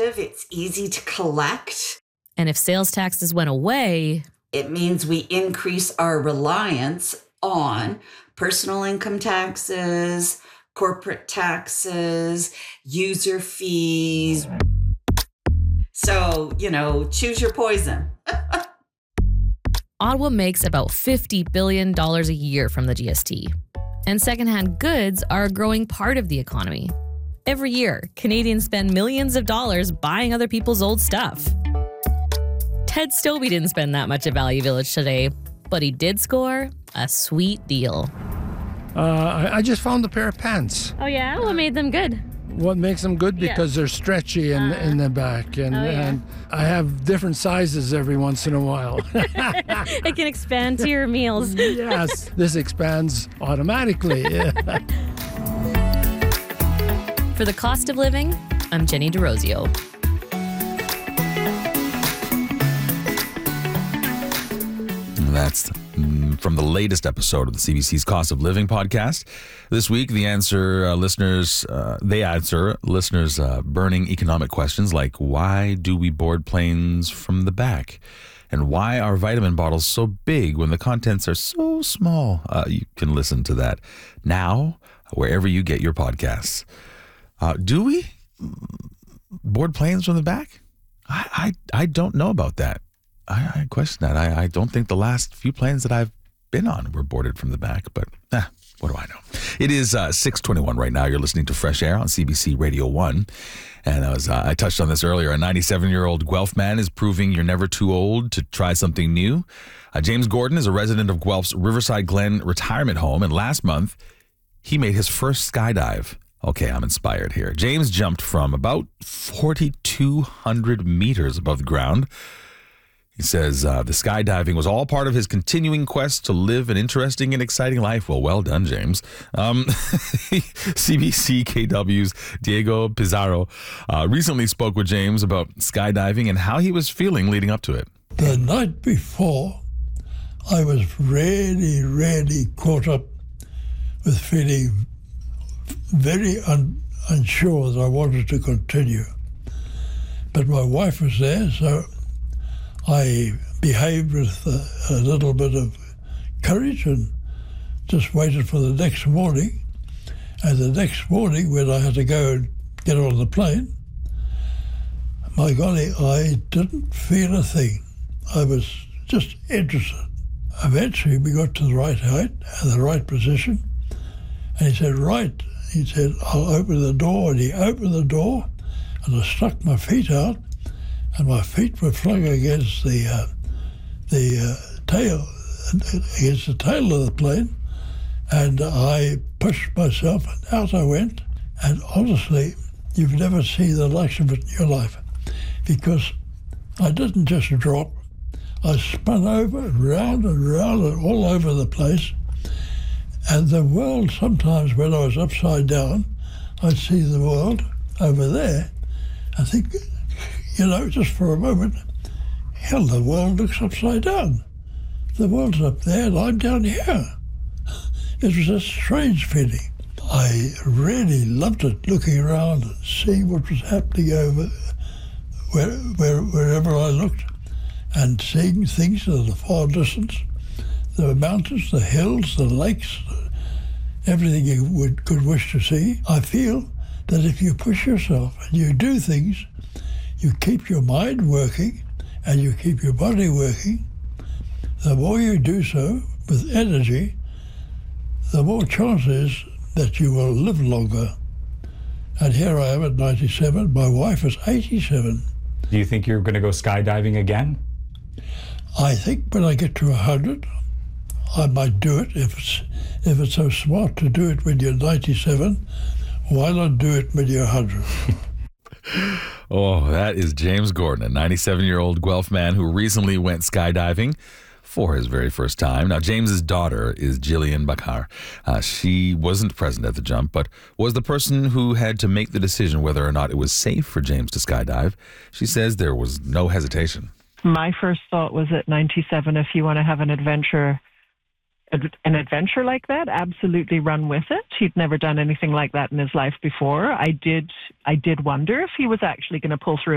effective. It's easy to collect. And if sales taxes went away, it means we increase our reliance on personal income taxes, corporate taxes, user fees. So, choose your poison. Ottawa makes about $50 billion a year from the GST. And secondhand goods are a growing part of the economy. Every year, Canadians spend millions of dollars buying other people's old stuff. Ted Stobie didn't spend that much at Value Village today, but he did score a sweet deal. I just found a pair of pants. Oh yeah? What made them good? What makes them good? Because they're stretchy in the back. And I have different sizes every once in a while. It can expand to your meals. Yes, this expands automatically. For the cost of living, I'm Jenny DeRosio. That's from the latest episode of the CBC's Cost of Living podcast. This week, they answer listeners' burning economic questions like, why do we board planes from the back? And why are vitamin bottles so big when the contents are so small? You can listen to that now, wherever you get your podcasts. Do we board planes from the back? I don't know about that. I question that. I don't think the last few planes that I've been on were boarded from the back, but what do I know? It is 6:21 right now. You're listening to Fresh Air on CBC Radio 1. And I touched on this earlier. A 97-year-old Guelph man is proving you're never too old to try something new. James Gordon is a resident of Guelph's Riverside Glen retirement home, and last month, he made his first skydive. Okay, I'm inspired here. James jumped from about 4,200 meters above the ground. He says the skydiving was all part of his continuing quest to live an interesting and exciting life. Well done, James. CBC KW's Diego Pizarro recently spoke with James about skydiving and how he was feeling leading up to it. The night before, I was really caught up with feeling very unsure that I wanted to continue. But my wife was there, so I behaved with a little bit of courage and just waited for the next morning. And the next morning, when I had to go and get on the plane, my golly, I didn't feel a thing. I was just interested. Eventually, we got to the right height and the right position. And he said, right. He said, I'll open the door. And he opened the door, and I stuck my feet out, and my feet were flung against the tail of the plane, and I pushed myself, and out I went. And honestly, you've never seen the likes of it in your life, because I didn't just drop. I spun over and round and all over the place. And the world, sometimes when I was upside down, I'd see the world over there. I think, just for a moment, hell, the world looks upside down. The world's up there and I'm down here. It was a strange feeling. I really loved it, looking around and seeing what was happening over wherever I looked, and seeing things in the far distance, the mountains, the hills, the lakes, everything you could wish to see. I feel that if you push yourself and you do things, you keep your mind working and you keep your body working, the more you do so with energy, the more chances that you will live longer. And here I am at 97, my wife is 87. Do you think you're going to go skydiving again? I think when I get to 100, I might do it. If it's so smart to do it when you're 97, why not do it when you're 100? Oh, that is James Gordon, a 97-year-old Guelph man who recently went skydiving for his very first time. Now, James's daughter is Jillian Bakar. She wasn't present at the jump, but was the person who had to make the decision whether or not it was safe for James to skydive. She says there was no hesitation. My first thought was at 97, if you want to have an adventure like that, absolutely run with it. He'd never done anything like that in his life before. I did wonder if he was actually going to pull through